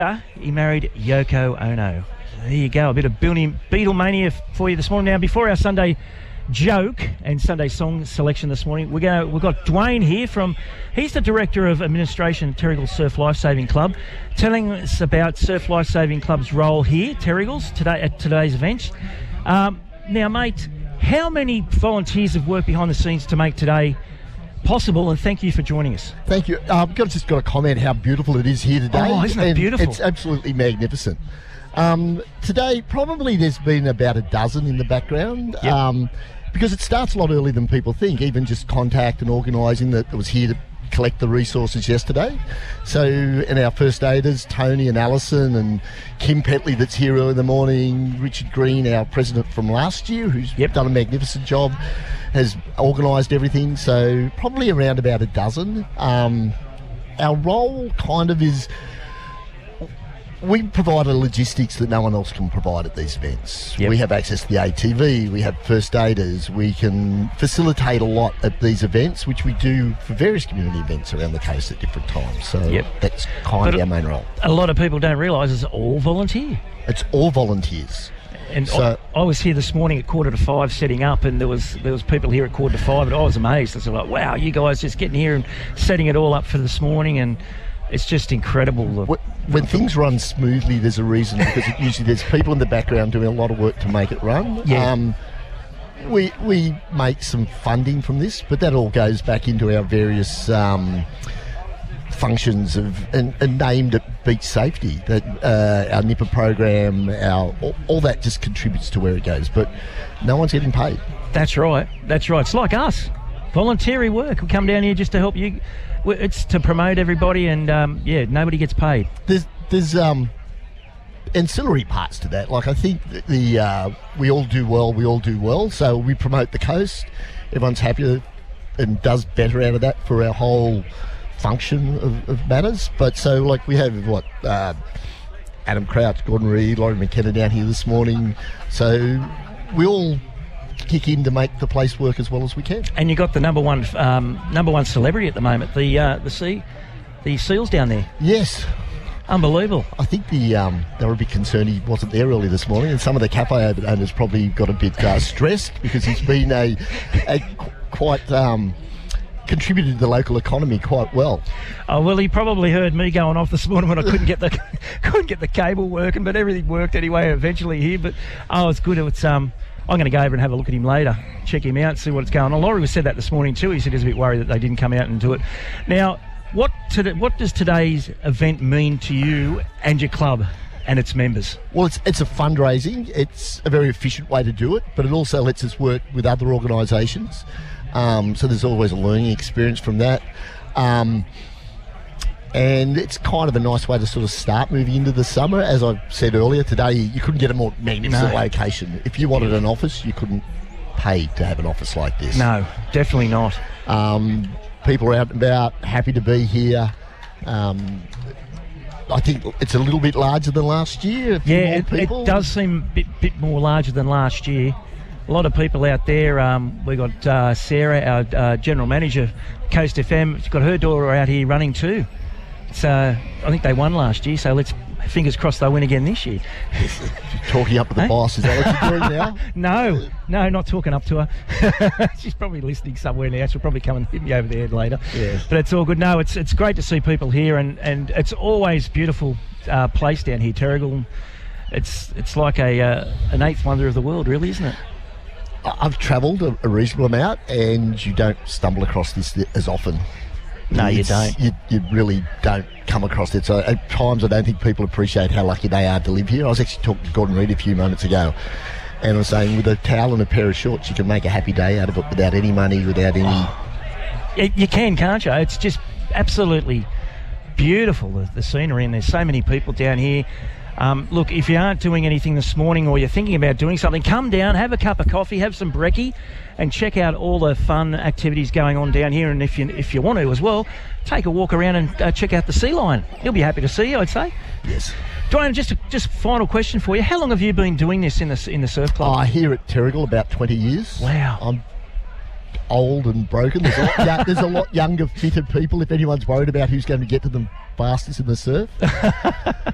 He married Yoko Ono. There you go, a bit of Beatlemania for you this morning. Now, before our Sunday joke and Sunday song selection this morning, we've got Dwayne here he's the Director of Administration at Terrigal Surf Lifesaving Club, telling us about Surf Lifesaving Club's role here, Terrigals, today at today's event. Now, mate, how many volunteers have worked behind the scenes to make today possible, and thank you for joining us. Thank you. I've just got to comment how beautiful it is here today. Oh, isn't it beautiful? It's absolutely magnificent. Today, probably there's been about a dozen in the background. Yep. Because it starts a lot earlier than people think, even just contact and organising that was here to collect the resources yesterday. So, and our first aiders, Tony and Alison and Kim Petley that's here early in the morning, Richard Green, our president from last year, who's done a magnificent job, has organised everything. So probably around about a dozen. Our role kind of is, we provide a logistics that no one else can provide at these events. Yep. We have access to the ATV, we have first aiders, we can facilitate a lot at these events, which we do for various community events around the coast at different times. So that's kind of our main role. A lot of people don't realise it's all volunteer. It's all volunteers. And so, I was here this morning at 4:45 setting up, and there was people here at 4:45, and I was amazed. I was like, wow, you guys just getting here and setting it all up for this morning, and it's just incredible. When things run smoothly, there's a reason, because usually there's people in the background doing a lot of work to make it run. Yeah. We make some funding from this, but that all goes back into our various functions and named at beach safety. That our NIPA program, all that just contributes to where it goes, but no one's getting paid. That's right. It's like us. Voluntary work. We come down here just to help you. It's to promote everybody, and nobody gets paid. There's ancillary parts to that. Like, I think we all do well. So we promote the coast. Everyone's happier and does better out of that for our whole function of matters. But so, like, we have Adam Crouch, Gordon Reid, Laurie McKenna down here this morning. So we all kick in to make the place work as well as we can. And you got the number one celebrity at the moment, the seals down there. Yes. Unbelievable. I think they were a bit concerned he wasn't there early this morning, and some of the cafe owners probably got a bit stressed, because he's been a quite contributed to the local economy quite well. Oh, well, he probably heard me going off this morning when I couldn't get the cable working, but everything worked anyway eventually here. But it's good. It's I'm going to go over and have a look at him later, check him out, see what's going on. Laurie said that this morning too. He said he's a bit worried that they didn't come out and do it. Now, what does today's event mean to you and your club and its members? Well, it's a fundraising. It's a very efficient way to do it, but it also lets us work with other organisations. So there's always a learning experience from that. And it's kind of a nice way to sort of start moving into the summer. As I said earlier, today you couldn't get a more magnificent location. If you wanted an office, you couldn't pay to have an office like this. No, definitely not. People are out and about, happy to be here. I think it's a little bit larger than last year. It does seem a bit more larger than last year. A lot of people out there. We got Sarah, our general manager, Coast FM. She's got her daughter out here running too. So I think they won last year, so let's fingers crossed they win again this year. Talking up to the boss, is that what you're doing now? No, not talking up to her. She's probably listening somewhere now. She'll probably come and hit me over the head later. Yeah. But it's all good. No, it's great to see people here, and it's always beautiful place down here, Terrigal. It's like an eighth wonder of the world, really, isn't it? I've travelled a reasonable amount, and you don't stumble across this as often. No, you don't. You really don't come across it. So at times I don't think people appreciate how lucky they are to live here. I was actually talking to Gordon Reid a few moments ago, and I was saying, with a towel and a pair of shorts, you can make a happy day out of it without any money, without any... You can, can't you? It's just absolutely beautiful, the scenery, and there's so many people down here. Look, if you aren't doing anything this morning, or you're thinking about doing something, come down, have a cup of coffee, have some brekkie, and check out all the fun activities going on down here. And if you want to as well, take a walk around and check out the Sea Lion. He'll be happy to see you, I'd say. Yes. Dwayne, just final question for you. How long have you been doing this in the surf club? Here at Terrigal, about 20 years. Wow. I'm old and broken. There's a lot younger, fitter people, if anyone's worried about who's going to get to them fastest in the surf.